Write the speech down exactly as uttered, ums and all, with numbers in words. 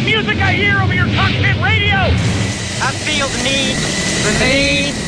music I hear over your cockpit radio. I feel the need, the need